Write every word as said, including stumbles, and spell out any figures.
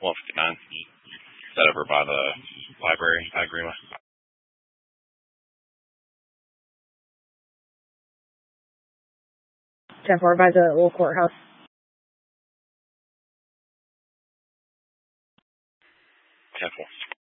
one fifty-nine. Is that over by the library? I agree with. ten four by the old courthouse. ten four.